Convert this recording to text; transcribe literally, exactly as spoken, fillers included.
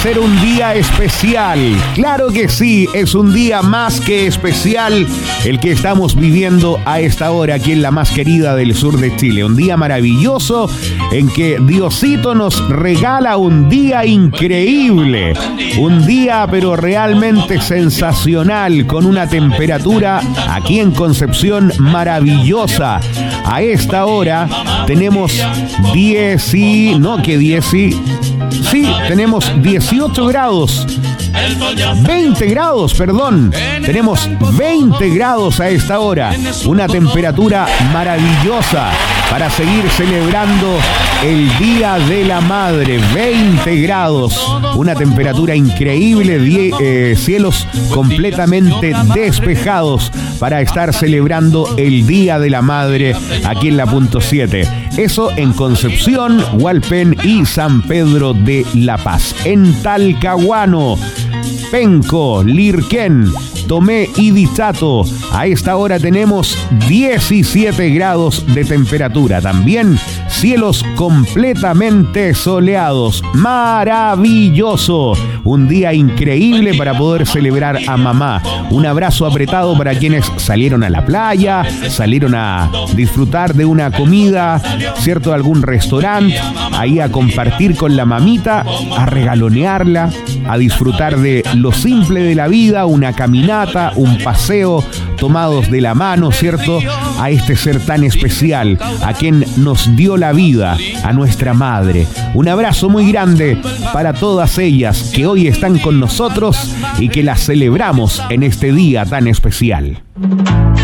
ser un día especial. Claro que sí, es un día más que especial el que estamos viviendo a esta hora aquí en la más querida del sur de Chile. Un día maravilloso en que Diosito nos regala un día increíble. Un día pero realmente sensacional, con una temperatura aquí en Concepción maravillosa. A esta hora tenemos diez y... no que diez y... sí, tenemos dieciocho grados. veinte grados, perdón. Tenemos veinte grados a esta hora. Una temperatura maravillosa para seguir celebrando el Día de la Madre. veinte grados. Una temperatura increíble. Die, eh, cielos completamente despejados para estar celebrando el Día de la Madre aquí en la punto siete. Eso en Concepción, Hualpén y San Pedro de la Paz. En Talcahuano, Penco, Lirquén, Tomé y Dichato, a esta hora tenemos diecisiete grados de temperatura. También cielos completamente soleados. Maravilloso. Un día increíble para poder celebrar a mamá. Un abrazo apretado para quienes salieron a la playa, salieron a disfrutar de una comida, ¿cierto? Algún restaurante, ahí a compartir con la mamita, a regalonearla, a disfrutar de lo simple de la vida, una caminata, un paseo, tomados de la mano, ¿cierto? A este ser tan especial, a quien nos dio la vida, a nuestra madre. Un abrazo muy grande para todas ellas que hoy están con nosotros y que las celebramos en este día tan especial.